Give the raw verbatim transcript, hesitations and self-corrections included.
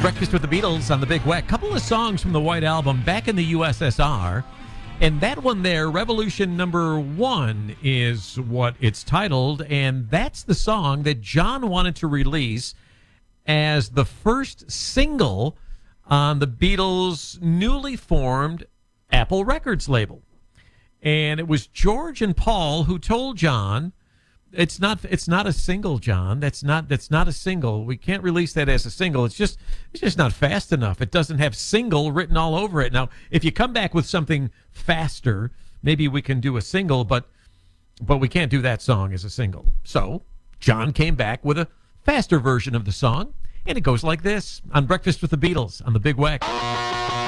Breakfast with the Beatles on the Big Whack. Couple of songs from the White Album back in the U S S R. And that one there, Revolution Number One, is what it's titled. And that's the song that John wanted to release as the first single on the Beatles' newly formed Apple Records label. And it was George and Paul who told John, It's not. It's not a single, John. That's not. That's not a single. We can't release that as a single. It's just. It's just not fast enough. It doesn't have single written all over it. Now, if you come back with something faster, maybe we can do a single. But, but we can't do that song as a single. So John came back with a faster version of the song, and it goes like this on Breakfast with the Beatles on the Big Whack.